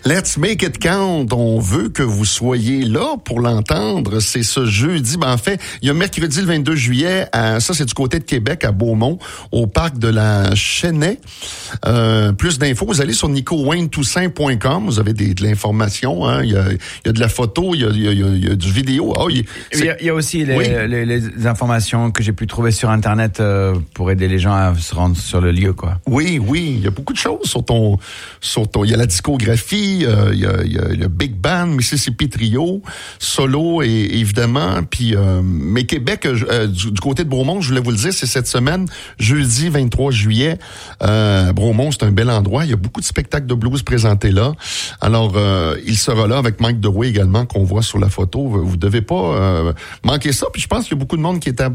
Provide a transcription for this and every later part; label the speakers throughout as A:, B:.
A: Let's Make It Count. On veut que vous soyez là pour l'entendre. C'est ce jeudi. En fait, il y a mercredi le 22 juillet, ça c'est du côté de Québec, à Beaumont, au parc de la Chênaie. Plus d'infos, vous allez sur nicowayne-toussaint.com. Vous avez de l'information. Hein. Il y a de la photo, il y a du vidéo.
B: Il y a aussi les informations que j'ai pu trouver sur Internet pour aider les gens à se rendre sur le lieu, quoi.
A: Oui. Il y a beaucoup de choses sur ton. Il y a la discographie, il y a le Big Band, Mississippi Trio, solo et évidemment. Puis, mais Québec, du côté de Bromont, je voulais vous le dire, c'est cette semaine, jeudi 23 juillet. Bromont, c'est un bel endroit. Il y a beaucoup de spectacles de blues présentés là. Alors, il sera là avec Mike Derouet également, qu'on voit sur la photo. Vous devez pas manquer ça. Puis je pense qu'il y a beaucoup de monde qui est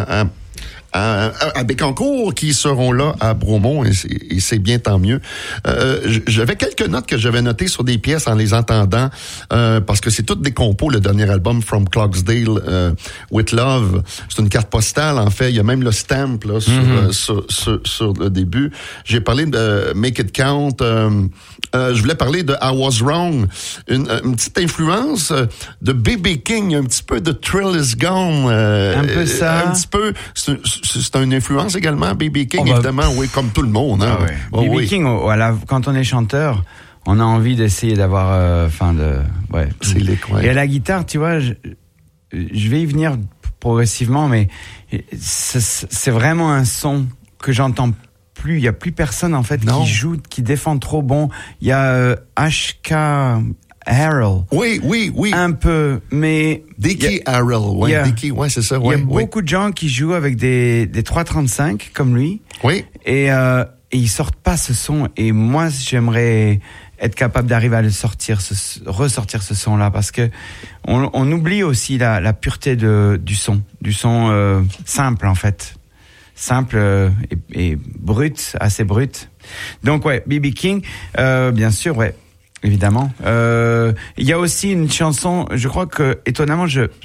A: à Bécancour qui seront là à Bromont et c'est bien, tant mieux. J'avais quelques notes que j'avais notées sur des pièces en les entendant parce que c'est toutes des compos, le dernier album From Clarksdale With Love. C'est une carte postale en fait, il y a même le stamp là sur le début. J'ai parlé de Make It Count, je voulais parler de I Was Wrong, une petite influence de B.B. King, un petit peu de Thrill Is Gone,
B: un peu ça,
A: un petit peu. C'est une influence également, B.B. King, évidemment, oui, comme tout le monde. Hein.
B: B.B. King, quand on est chanteur, on a envie d'essayer d'avoir,
A: C'est les coins.
B: Et à la guitare, tu vois, je vais y venir progressivement, mais c'est vraiment un son que j'entends plus. Il y a plus personne en fait qui joue, qui défend trop. Bon, il y a H.K. Harrell.
A: Oui.
B: Un peu, mais
A: Dickie Harrell, Dickie, c'est ça.
B: Il y a beaucoup de gens qui jouent avec des 335 comme lui.
A: Oui.
B: Et ils sortent pas ce son. Et moi, j'aimerais être capable d'arriver à ressortir ce son-là, parce que on oublie aussi la pureté du son simple en fait, simple et brut, assez brut. Donc B.B. King, bien sûr, évidemment. Il y a aussi une chanson, je crois que étonnamment,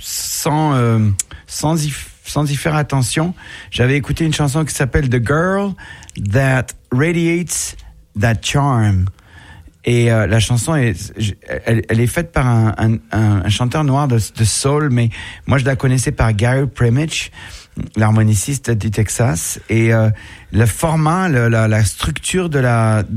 B: sans y faire attention, j'avais écouté une chanson qui s'appelle The Girl That Radiates That Charm. Et la chanson elle est faite par un chanteur noir de soul, mais moi je la connaissais par Gary Premich, l'harmoniciste du Texas, et le format, la structure de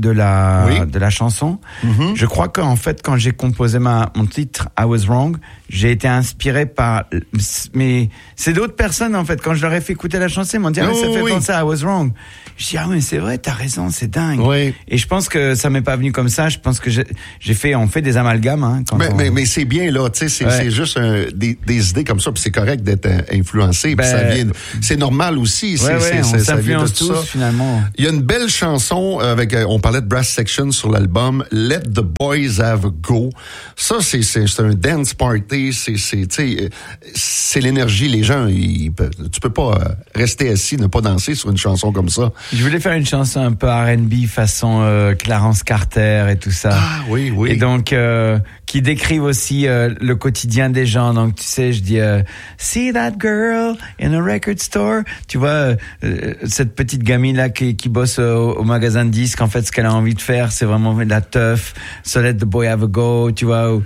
B: la chanson. Mm-hmm. Je crois qu'en fait, quand j'ai composé mon titre I Was Wrong, j'ai été inspiré par, mais c'est d'autres personnes en fait. Quand je leur ai fait écouter la chanson, ils m'ont dit ça fait penser à I Was Wrong. Je dis mais c'est vrai, t'as raison, c'est dingue. Oui. Et je pense que ça m'est pas venu comme ça. Je pense que on fait des amalgames. Hein,
A: mais c'est bien là, tu sais, c'est juste des idées comme ça, puis c'est correct d'être influencé. Puis ça vient, c'est normal aussi.
B: On s'influence tous finalement.
A: Il y a une belle chanson avec, on parlait de Brass Section sur l'album Let the Boys Have a Go. Ça c'est un dance party. C'est l'énergie. Les gens, tu peux pas rester assis, ne pas danser sur une chanson comme ça.
B: Je voulais faire une chanson un peu R&B façon Clarence Carter et tout ça.
A: Ah oui.
B: Et donc qui décrivent aussi le quotidien des gens. Donc tu sais, je dis See that girl in a record store. Tu vois cette petite gamine là qui bosse au magasin de disques. En fait, ce qu'elle a envie de faire, c'est vraiment de la teuf. So let the boy have a go. Tu vois,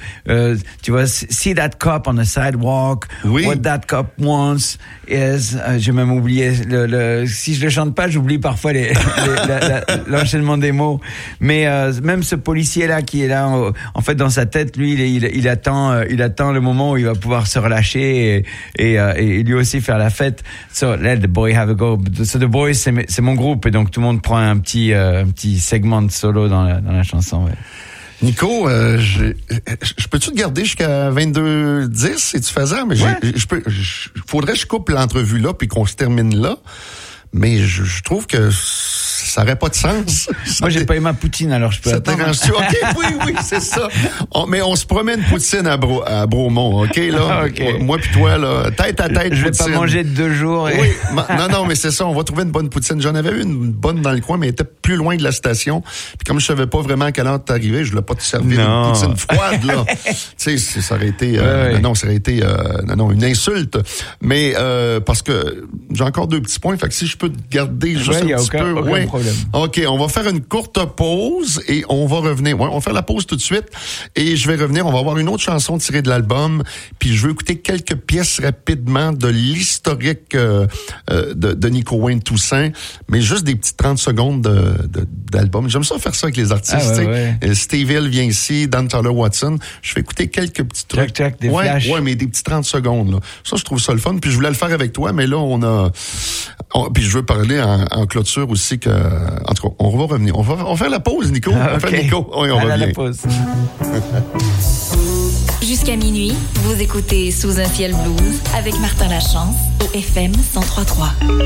B: see that cop on the sidewalk.
A: Oui.
B: What that cop wants is. J'ai même oublié si je le chante pas, j'oublie parfois l'enchaînement des mots. Mais même ce policier là qui est là, en fait dans sa tête, lui, il attend le moment où il va pouvoir se relâcher et lui aussi faire la fête. So let the boy have a go. So the boys, c'est mon groupe, et donc tout le monde prend un petit segment de solo dans la chanson. Ouais.
A: Nico, je peux-tu te garder jusqu'à 22h10 si tu faisais, mais faudrait que je coupe l'entrevue là puis qu'on se termine là. Mais je trouve que ça aurait pas de sens.
B: Moi, j'ai pas eu ma poutine, alors je peux attendre.
A: OK, oui, c'est ça. Mais on se promène poutine à Bromont, OK, là?
B: Okay.
A: Moi puis toi, là, tête à tête,
B: je vais
A: poutine.
B: pas manger 2 jours.
A: Oui, non, mais c'est ça, on va trouver une bonne poutine. J'en avais eu une bonne dans le coin, mais elle était plus loin de la station. Puis comme je savais pas vraiment à quelle heure t'arrivais, je voulais pas te servir une poutine froide, là. Tu sais, ça aurait été, ça aurait été, une insulte. Mais, parce que j'ai encore 2 petits points, fait que si je peux te garder juste un petit peu.
B: Aucun problème.
A: OK, on va faire une courte pause et on va revenir. Ouais, on va faire la pause tout de suite et je vais revenir. On va avoir une autre chanson tirée de l'album. Puis je veux écouter quelques pièces rapidement de l'historique de Nico Wayne Toussaint, mais juste des petites 30 secondes d'album. J'aime ça faire ça avec les artistes. Steve Hill vient ici, Dan Tyler Watson. Je vais écouter quelques petits trucs.
B: Des flashs.
A: Ouais, mais des petits 30 secondes. Là. Ça, je trouve ça le fun. Puis je voulais le faire avec toi, mais là, puis je veux parler en clôture aussi que... En tout cas, on va revenir. On va faire la pause, Nico.
B: Okay.
A: On fait Nico. Oui, on revient.
B: La pause.
C: Jusqu'à minuit, vous écoutez Sous un ciel blues avec Martin Lachance au FM 103.3.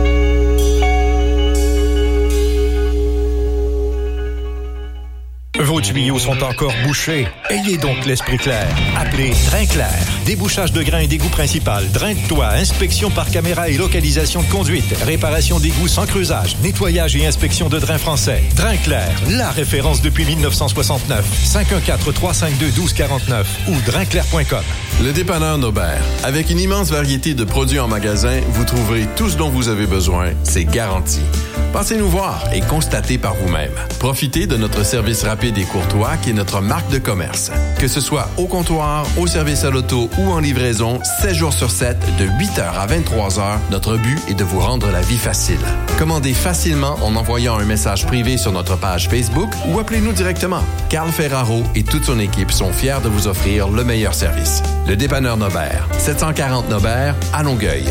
D: Vos tuyaux sont encore bouchés? Ayez donc l'esprit clair. Appelez Drain-Clair. Débouchage de grains et d'égout principal, drain de toit, inspection par caméra et localisation de conduite, réparation d'égouts sans creusage, nettoyage et inspection de drains français. Drain-Clair, la référence depuis 1969. 514-352-1249 ou drainclair.com.
E: Le dépanneur Nobert. Avec une immense variété de produits en magasin, vous trouverez tout ce dont vous avez besoin. C'est garanti. Passez nous voir et constatez par vous-même. Profitez de notre service rapide et courtois qui est notre marque de commerce. Que ce soit au comptoir, au service à l'auto ou en livraison, 7 jours sur 7, de 8h à 23h, notre but est de vous rendre la vie facile. Commandez facilement en envoyant un message privé sur notre page Facebook ou appelez-nous directement. Carl Ferraro et toute son équipe sont fiers de vous offrir le meilleur service. Le dépanneur Nobert, 740 Nobert, à Longueuil.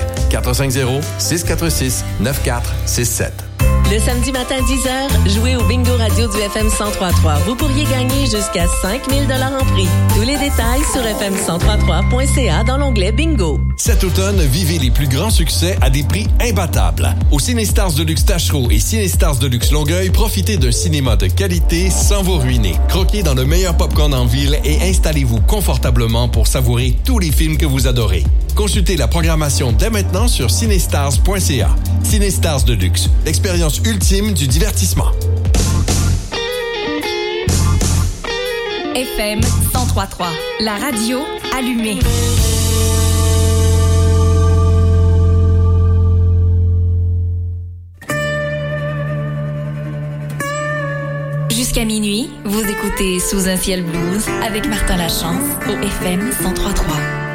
E: 450-646-9467.
F: Le samedi matin 10h, jouez au Bingo Radio du FM 103.3. Vous pourriez gagner jusqu'à 5 000 $ en prix. Tous les détails sur fm1033.ca dans l'onglet Bingo.
G: Cet automne, vivez les plus grands succès à des prix imbattables. Au Cinestars Deluxe Tachereau et Cinestars Deluxe Longueuil, profitez d'un cinéma de qualité sans vous ruiner. Croquez dans le meilleur popcorn en ville et installez-vous confortablement pour savourer tous les films que vous adorez. Consultez la programmation dès maintenant sur cinestars.ca. Cinestars Deluxe, l'expérience ultime du divertissement.
C: FM 103.3, la radio allumée. Jusqu'à minuit, vous écoutez Sous un ciel blues avec Martin Lachance au FM 103.3.